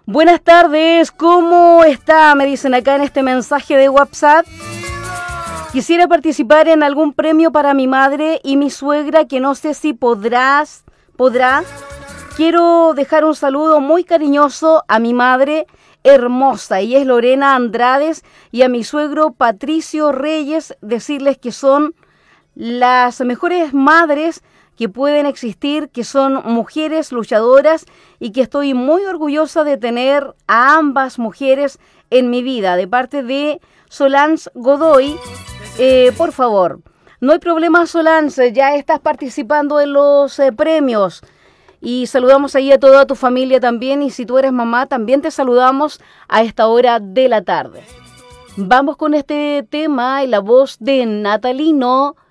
Buenas tardes, ¿cómo está? Me dicen acá en este mensaje de WhatsApp. Quisiera participar en algún premio para mi madre y mi suegra, que no sé si podrá. Quiero dejar un saludo muy cariñoso a mi madre hermosa, ella es Lorena Andrades, y a mi suegro Patricio Reyes, decirles que son las mejores madres que pueden existir, que son mujeres luchadoras y que estoy muy orgullosa de tener a ambas mujeres en mi vida. De parte de Solange Godoy, por favor, no hay problema, Solange, ya estás participando en los premios. Y saludamos ahí a toda tu familia también, y si tú eres mamá, también te saludamos a esta hora de la tarde. Vamos con este tema y la voz de Natalino